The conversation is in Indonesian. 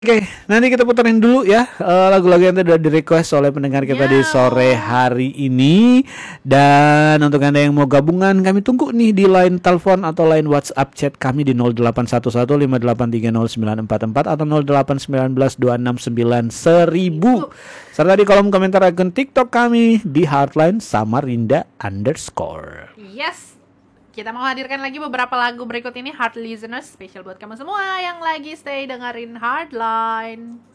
Oke, nanti kita puterin dulu ya lagu-lagu yang sudah di-request oleh pendengar kita di sore hari ini. Dan untuk Anda yang mau gabungan, kami tunggu nih di line telepon atau line WhatsApp chat kami di 08115830944 atau 0819269100. Serta di kolom komentar akun TikTok kami di Heartline Samarinda _ Yes. Kita mau hadirkan lagi beberapa lagu berikut ini, Heart Listeners, spesial buat kamu semua yang lagi stay dengerin Heartline.